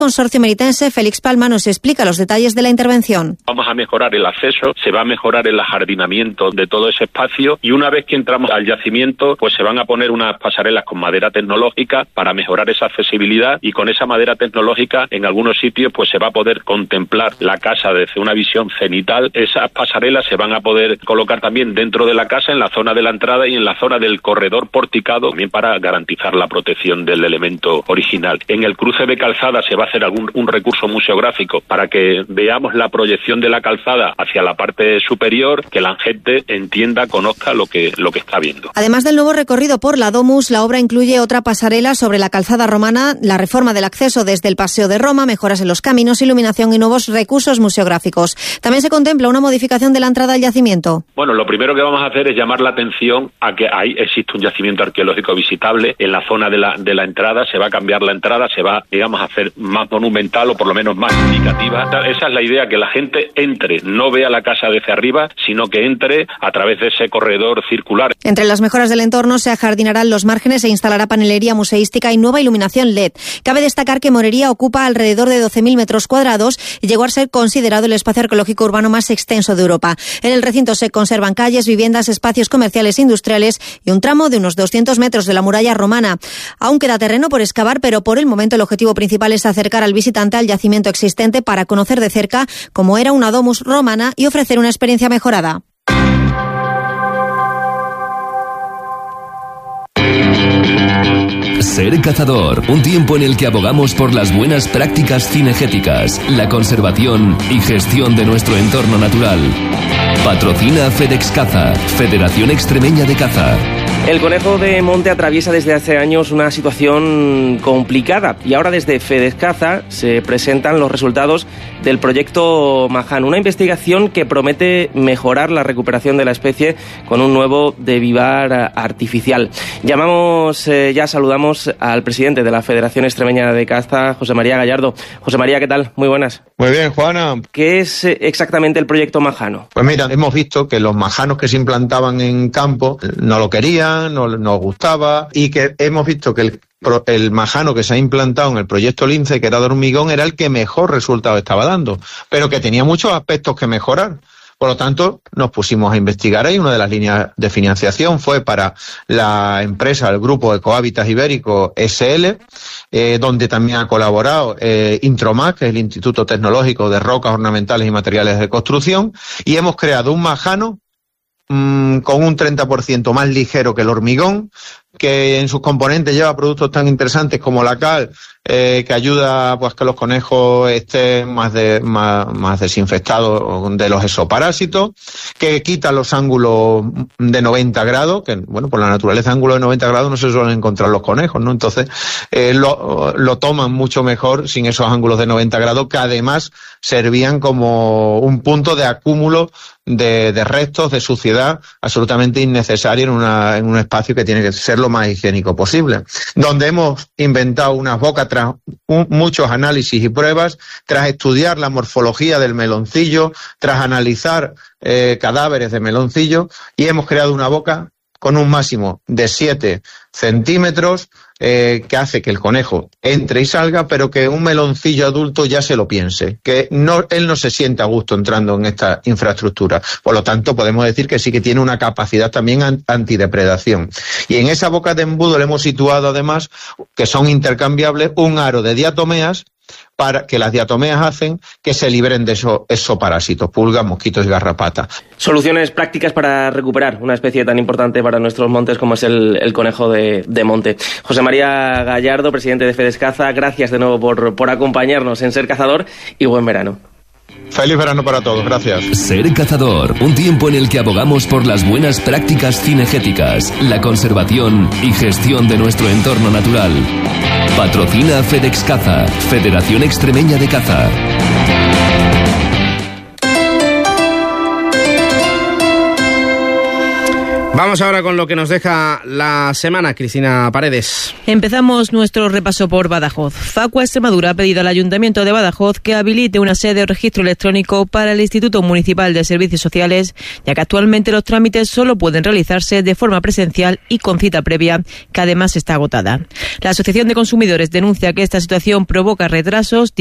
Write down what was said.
Consorcio Meritense, Félix Palma, nos explica los detalles de la intervención. Vamos a mejorar el acceso, se va a mejorar el ajardinamiento de todo ese espacio y una vez que entramos al yacimiento, pues se van a poner unas pasarelas con madera tecnológica para mejorar esa accesibilidad y con esa madera tecnológica en algunos sitios pues se va a poder contemplar la casa desde una visión cenital. Esas pasarelas se van a poder colocar también dentro de la casa, en la zona de la entrada y en la zona del corredor porticado, también para garantizar la protección del elemento original. En el cruce de calzada se va a hacer un recurso museográfico para que veamos la proyección de la calzada hacia la parte superior, que la gente entienda, conozca lo que está viendo. Además del nuevo recorrido por la Domus, la obra incluye otra pasarela sobre la calzada romana, la reforma del acceso desde el Paseo de Roma, mejoras en los caminos, iluminación y nuevos recursos museográficos. También se contempla una modificación de la entrada al yacimiento. Bueno, lo primero que vamos a hacer es llamar la atención a que ahí existe un yacimiento arqueológico visitable en la zona de la entrada. Se va a cambiar la entrada, se va, digamos, a hacer más monumental o por lo menos más indicativa. Esa es la idea, que la gente entre, no vea la casa desde arriba, sino que entre a través de ese corredor circular. Entre las mejoras del entorno se ajardinarán los márgenes, se instalará panelería museística y nueva iluminación LED. Cabe destacar que Morería ocupa alrededor de 12.000 metros cuadrados y llegó a ser considerado el espacio arqueológico urbano más extenso de Europa. En el recinto se conservan calles, viviendas, espacios comerciales e industriales y un tramo de unos 200 metros de la muralla romana. Aún queda terreno por excavar, pero por el momento el objetivo principal es acercar al visitante al yacimiento existente para conocer de cerca cómo era una domus romana y ofrecer una experiencia mejorada. Ser Cazador, un tiempo en el que abogamos por las buenas prácticas cinegéticas, la conservación y gestión de nuestro entorno natural. Patrocina FedEx Caza, Federación Extremeña de Caza. El conejo de monte atraviesa desde hace años una situación complicada y ahora desde FedEx Caza se presentan los resultados del proyecto Majano, una investigación que promete mejorar la recuperación de la especie con un nuevo devivar artificial. Saludamos al presidente de la Federación Extremeña de Caza, José María Gallardo. José María, ¿qué tal? Muy buenas. Muy bien, Juana. ¿Qué es exactamente el proyecto Majano? Pues mira, hemos visto que los majanos que se implantaban en campo no lo querían, no nos gustaba, y que hemos visto que el majano que se ha implantado en el proyecto Lince, que era de hormigón, era el que mejor resultado estaba dando, pero que tenía muchos aspectos que mejorar. Por lo tanto, nos pusimos a investigar ahí. Una de las líneas de financiación fue para la empresa, el grupo Ecohábitat Ibérico SL, donde también ha colaborado Intromac, que es el Instituto Tecnológico de Rocas Ornamentales y Materiales de Construcción, y hemos creado un majano con un 30% más ligero que el hormigón, que en sus componentes lleva productos tan interesantes como la cal, que ayuda pues que los conejos estén más desinfectados de los exoparásitos, que quita los ángulos de 90 grados, que bueno, por la naturaleza ángulos de 90 grados no se suelen encontrar los conejos, ¿no? Entonces lo toman mucho mejor sin esos ángulos de 90 grados, que además servían como un punto de acúmulo de restos, de suciedad absolutamente innecesaria en un espacio que tiene que ser lo más higiénico posible. Donde hemos inventado unas bocas tras muchos análisis y pruebas, tras estudiar la morfología del meloncillo, tras analizar cadáveres de meloncillo, y hemos creado una boca con un máximo de 7 centímetros, que hace que el conejo entre y salga, pero que un meloncillo adulto ya se lo piense, que él no se siente a gusto entrando en esta infraestructura. Por lo tanto, podemos decir que sí que tiene una capacidad también antidepredación. Y en esa boca de embudo le hemos situado además, que son intercambiables, un aro de diatomeas, para que las diatomeas hacen que se liberen de esos parásitos, pulgas, mosquitos y garrapatas. Soluciones prácticas para recuperar una especie tan importante para nuestros montes como es el conejo de monte. José María Gallardo, presidente de FedEx Caza, gracias de nuevo por acompañarnos en Ser Cazador y buen verano. Feliz verano para todos, gracias. Ser Cazador, un tiempo en el que abogamos por las buenas prácticas cinegéticas, la conservación y gestión de nuestro entorno natural. Patrocina FedEx Caza, Federación Extremeña de Caza. Vamos ahora con lo que nos deja la semana, Cristina Paredes. Empezamos nuestro repaso por Badajoz. Facua Extremadura ha pedido al Ayuntamiento de Badajoz que habilite una sede o registro electrónico para el Instituto Municipal de Servicios Sociales, ya que actualmente los trámites solo pueden realizarse de forma presencial y con cita previa, que además está agotada. La Asociación de Consumidores denuncia que esta situación provoca retrasos